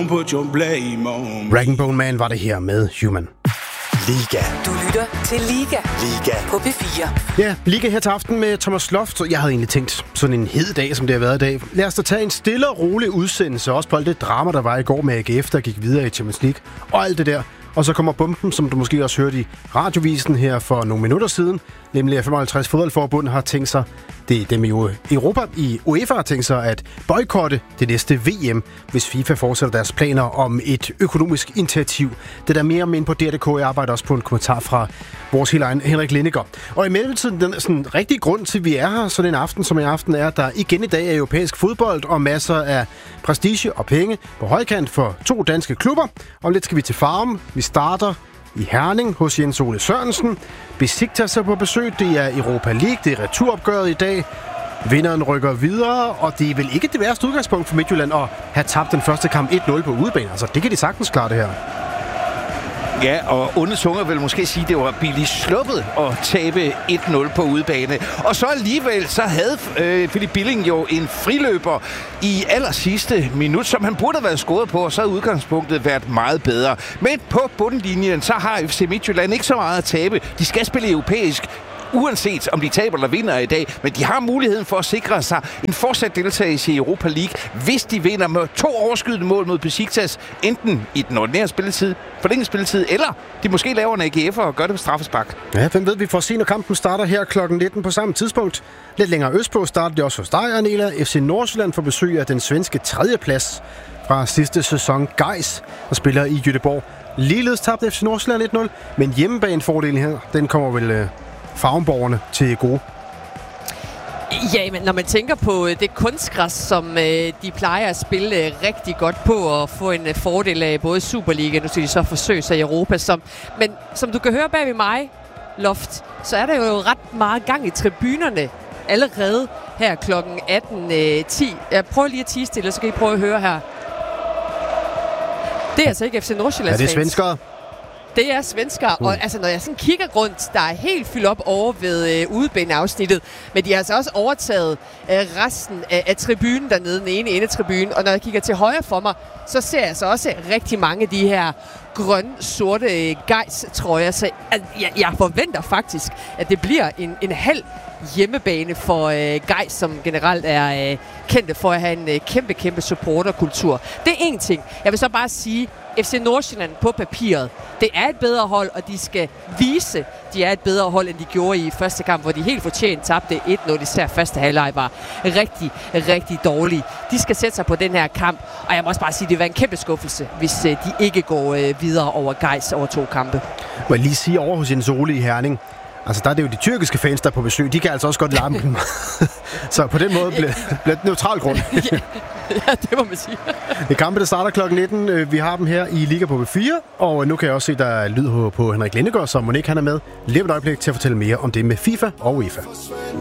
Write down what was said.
Rag & Bone Man var det her med Human. Liga. Du lytter til Liga. Liga. På P4. Ja, Liga her til aften med Thomas Loft. Jeg havde egentlig tænkt sådan en hed dag, som det har været i dag. Lad os da tage en stille og rolig udsendelse, også på alt det drama, der var i går med AGF, der gik videre i Champions League, og alt det der. Og så kommer bomben, som du måske også hørte i radiovisen her for nogle minutter siden, nemlig at 55 fodboldforbund har tænkt sig, det er dem i Europa, i UEFA har tænkt sig at boykotte det næste VM, hvis FIFA fortsætter deres planer om et økonomisk initiativ. Det der mere om ind på DR.dk. Jeg arbejder også på en kommentar fra vores helt egen Henrik Lindegaard. Og i mellemtiden, den sådan rigtig grund til, at vi er her sådan en aften som i aften, er, at der igen i dag er europæisk fodbold og masser af prestige og penge på højkant for 2 danske klubber. Om lidt skal vi til Farum. Vi starter i Herning hos Jens Ole Sørensen. Besiktas er på besøg. Det er Europa League. Det er returopgøret i dag. Vinderen rykker videre, og det er vel ikke det værste udgangspunkt for Midtjylland at have tabt den første kamp 1-0 på udebane. Altså, det kan de sagtens klare det her. Ja, og onde tunger vil måske sige, at det var billigt sluppet at tabe 1-0 på udebane. Og så alligevel, så havde Philip Billing jo en friløber i allersidste minut, som han burde have været scoret på, og så havde udgangspunktet været meget bedre. Men på bundlinjen, så har FC Midtjylland ikke så meget at tabe. De skal spille europæisk, uanset om de taber eller vinder i dag, men de har muligheden for at sikre sig en fortsat deltagelse i Europa League, hvis de vinder med 2 overskydende mål mod Besiktas, enten i den ordinære spilletid, forlænget spilletid, eller de måske laver en AGF og gør det på straffespark. Ja, hvem ved, vi får se, når kampen starter her kl. 19 på samme tidspunkt. Lidt længere østpå starter det også hos dig, Arnela. FC Nordsjælland får besøg af den svenske 3. plads fra sidste sæson. Gais, der spiller i Göteborg. Ligeledes tabte FC Nordsjælland 1-0, men hjemmebanefordelen her, den kommer vel farvenborgerne til gode. Ja, men når man tænker på det kunstgræs, som de plejer at spille rigtig godt på og få en fordel af både Superliga, nu skal de så forsøge sig i Europa. Men som du kan høre bag ved mig, Loft, så er der jo ret meget gang i tribunerne allerede her kl. 18.10. Jeg prøver lige at tie stille, så kan I prøve at høre her. Det er altså ikke FC Nordsjællands fans. Ja, det er svenskere. Det er svenskere, og altså, når jeg sådan kigger rundt, der er helt fyldt op over ved udebaneafsnittet, men de har altså også overtaget resten af tribunen dernede, den ene endetribune, og når jeg kigger til højre for mig, så ser jeg så også rigtig mange af de her grøn-sorte Gais-trøjer, så jeg forventer faktisk, at det bliver en halv hjemmebane for Gais, som generelt er kendte for at have en kæmpe supporterkultur. Det er en ting. Jeg vil så bare sige, FC Nordsjælland på papiret, det er et bedre hold, og de skal vise, de er et bedre hold, end de gjorde i første kamp, hvor de helt fortjent tabte 1-0, især første halvleg var rigtig dårlig. De skal sætte sig på den her kamp, og jeg må også bare sige, at det vil være en kæmpe skuffelse, hvis de ikke går videre over Gais over 2 kampe. Må jeg lige sige over hos Jens Ole i Herning, altså der er det jo de tyrkiske fans, der er på besøg. De kan altså også godt larme dem. Så på den måde bliver det neutral grund. Ja, det må man sige. Det er kampe, der starter kl. 19. Vi har dem her i Liga på B4. Og nu kan jeg også se, der er lyd på Henrik Lindegaard, som Monique han er med. Lige et øjeblik til at fortælle mere om det med FIFA og UEFA.